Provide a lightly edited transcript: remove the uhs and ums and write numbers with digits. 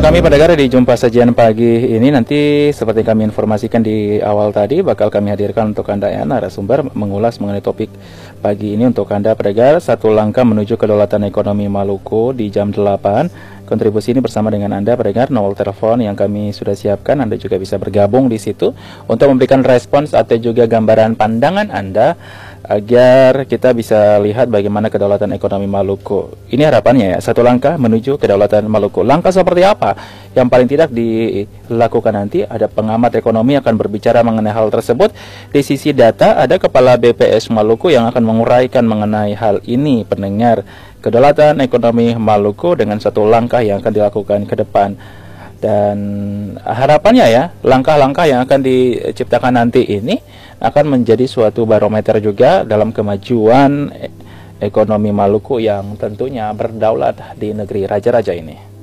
kami pendengar di jumpa sajian pagi ini nanti seperti kami informasikan di awal tadi bakal kami hadirkan untuk Anda ya narasumber mengulas mengenai topik pagi ini untuk Anda pendengar satu langkah menuju kedaulatan ekonomi Maluku di jam 8. Kontribusi ini bersama dengan Anda pendengar, nomor telepon yang kami sudah siapkan, Anda juga bisa bergabung di situ untuk memberikan respons atau juga gambaran pandangan Anda agar kita bisa lihat bagaimana kedaulatan ekonomi Maluku. Ini harapannya ya, satu langkah menuju kedaulatan Maluku. Langkah seperti apa? Yang paling tidak dilakukan nanti, ada pengamat ekonomi akan berbicara mengenai hal tersebut. Di sisi data, ada Kepala BPS Maluku yang akan menguraikan mengenai hal ini, pendengar. Kedaulatan ekonomi Maluku dengan satu langkah yang akan dilakukan ke depan. Dan harapannya ya, langkah-langkah yang akan diciptakan nanti ini akan menjadi suatu barometer juga dalam kemajuan ekonomi Maluku yang tentunya berdaulat di negeri raja-raja ini.